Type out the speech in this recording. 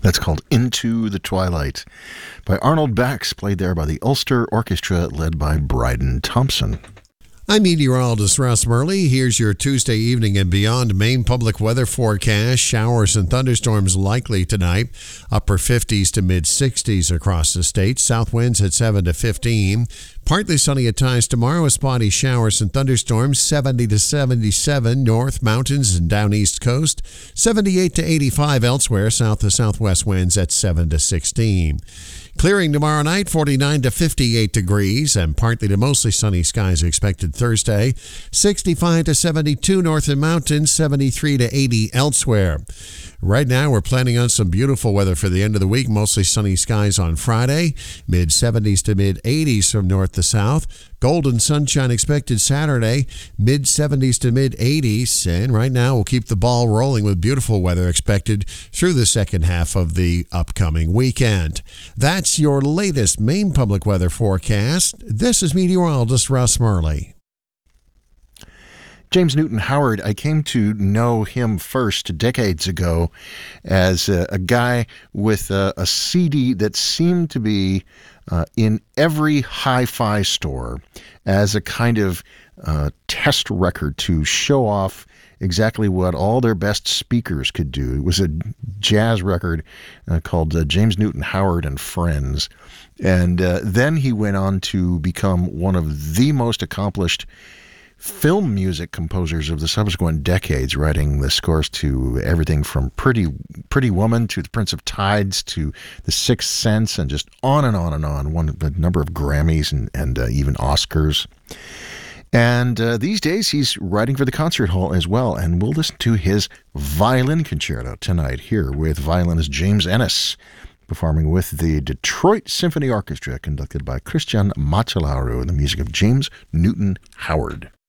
That's called Into the Twilight by Arnold Bax, played there by the Ulster Orchestra, led by Bryden Thompson. I'm meteorologist Russ Murley. Here's your Tuesday evening and beyond Maine public weather forecast. Showers and thunderstorms likely tonight. Upper 50s to mid 60s across the state. South winds at 7 to 15. Partly sunny at times tomorrow with spotty showers and thunderstorms. 70 to 77 north mountains and down east coast. 78 to 85 elsewhere. South to southwest winds at 7 to 16. Clearing tomorrow night, 49 to 58 degrees, and partly to mostly sunny skies expected Thursday. 65 to 72 north and mountains, 73 to 80 elsewhere. Right now, we're planning on some beautiful weather for the end of the week. Mostly sunny skies on Friday. Mid-70s to mid-80s from north to south. Golden sunshine expected Saturday. Mid-70s to mid-80s. And right now, we'll keep the ball rolling with beautiful weather expected through the second half of the upcoming weekend. That's your latest Maine public weather forecast. This is meteorologist Russ Murley. James Newton Howard, I came to know him first decades ago as a guy with a CD that seemed to be in every hi-fi store as a kind of test record to show off exactly what all their best speakers could do. It was a jazz record called James Newton Howard and Friends. And then he went on to become one of the most accomplished film music composers of the subsequent decades, writing the scores to everything from Pretty Woman to The Prince of Tides to The Sixth Sense, and just on and on and on. Won a number of Grammys and even Oscars. And these days he's writing for the concert hall as well, and we'll listen to his violin concerto tonight here with violinist James Ennis, performing with the Detroit Symphony Orchestra, conducted by Christian Machalaru, and the music of James Newton Howard.